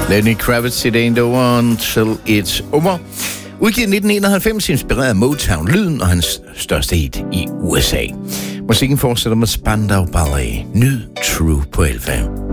Lenny Kravitz, It Ain't Over Till It's Over. Udgivet i 1991, inspireret af Motown-lyden og hans største hit i USA. Musikken fortsætter med Spandau Ballet. Nyd True på 11.